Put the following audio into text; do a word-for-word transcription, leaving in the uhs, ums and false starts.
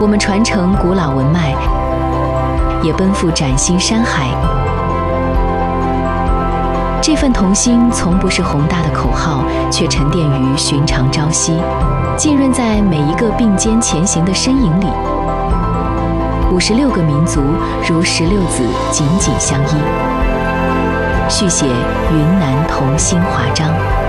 我们传承古老文脉，也奔赴崭新山海。这份同心从不是宏大的口号，却沉淀于寻常朝夕，浸润在每一个并肩前行的身影里。五十六个民族如石榴籽紧紧相依，续写云南同心华章。